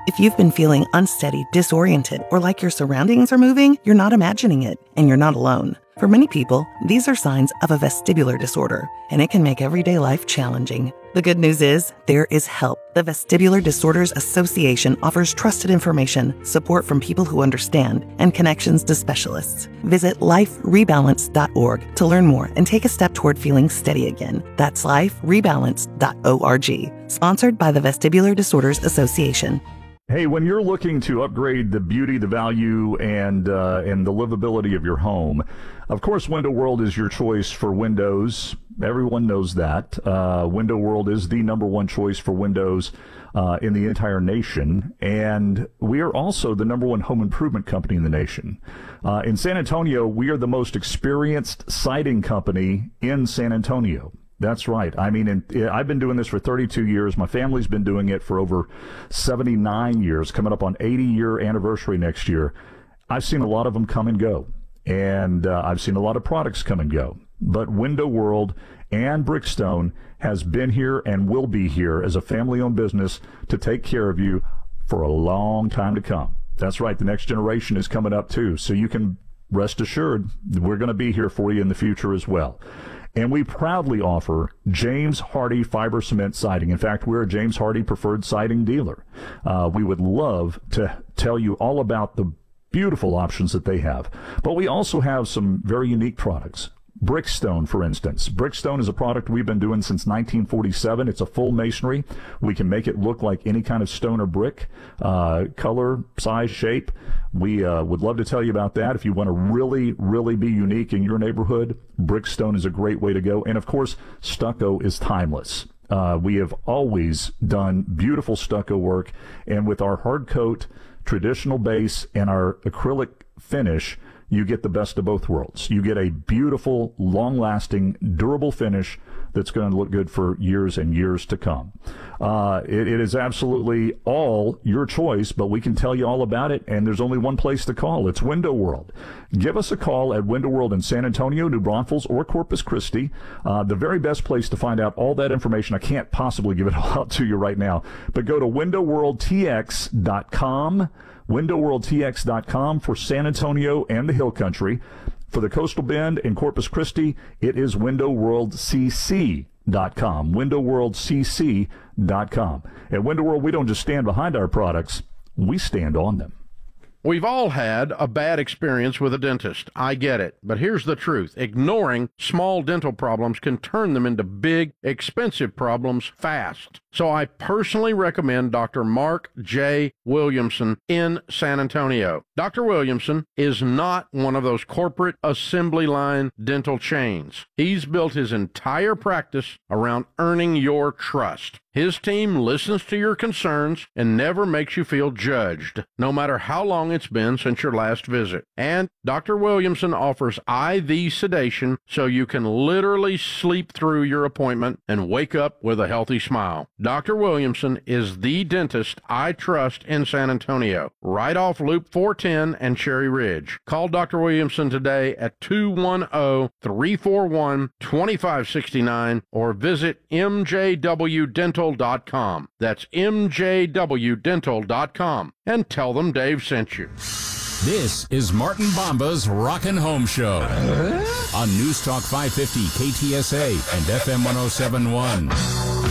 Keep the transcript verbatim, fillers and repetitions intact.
If you've been feeling unsteady, disoriented, or like your surroundings are moving, you're not imagining it, and you're not alone. For many people, these are signs of a vestibular disorder, and it can make everyday life challenging. The good news is, there is help. The Vestibular Disorders Association offers trusted information, support from people who understand, and connections to specialists. Visit life rebalance dot org to learn more and take a step toward feeling steady again. That's life rebalance dot org. Sponsored by the Vestibular Disorders Association. Hey, when you're looking to upgrade the beauty, the value, and uh, and the livability of your home, of course, Window World is your choice for windows. Everyone knows that. Uh, Window World is the number one choice for windows uh, in the entire nation, and we are also the number one home improvement company in the nation. Uh, in San Antonio, we are the most experienced siding company in San Antonio. That's right. I mean, in, I've been doing this for thirty-two years. My family's been doing it for over seventy-nine years, coming up on eighty-year anniversary next year. I've seen a lot of them come and go, and uh, I've seen a lot of products come and go. But Window World and Brickstone has been here and will be here as a family-owned business to take care of you for a long time to come. That's right. The next generation is coming up, too, so you can rest assured we're going to be here for you in the future as well. And we proudly offer James Hardie Fiber Cement Siding. In fact, we're a James Hardie preferred siding dealer. Uh, we would love to tell you all about the beautiful options that they have. But we also have some very unique products. Brickstone, for instance. Brickstone is a product we've been doing since nineteen forty-seven. It's a full masonry. We can make it look like any kind of stone or brick, uh, color, size, shape. We uh, would love to tell you about that. If you want to really, really be unique in your neighborhood, Brickstone is a great way to go. And, of course, stucco is timeless. Uh, we have always done beautiful stucco work, and with our hard coat, traditional base, and our acrylic finish, you get the best of both worlds. You get a beautiful, long-lasting, durable finish that's going to look good for years and years to come. Uh, it, it is absolutely all your choice, but we can tell you all about it, and there's only one place to call. It's Window World. Give us a call at Window World in San Antonio, New Braunfels, or Corpus Christi. Uh, the very best place to find out all that information. I can't possibly give it all out to you right now, but go to window world t x dot com. window world t x dot com for San Antonio and the Hill Country. For the Coastal Bend and Corpus Christi, it is window world c c dot com. window world c c dot com. At Window World, we don't just stand behind our products, we stand on them. We've all had a bad experience with a dentist. I get it. But here's the truth. Ignoring small dental problems can turn them into big, expensive problems fast. So I personally recommend Doctor Mark J. Williamson in San Antonio. Doctor Williamson is not one of those corporate assembly line dental chains. He's built his entire practice around earning your trust. His team listens to your concerns and never makes you feel judged, no matter how long it's been since your last visit. And Doctor Williamson offers I V sedation so you can literally sleep through your appointment and wake up with a healthy smile. Doctor Williamson is the dentist I trust in San Antonio, right off Loop four ten and Cherry Ridge. Call Doctor Williamson today at two one zero, three four one, two five six nine or visit m j w dental dot com. That's m j w dental dot com. And tell them Dave sent you. This is Martin Bomba's Rockin' Home Show on News Talk five fifty K T S A and F M one oh seven point one.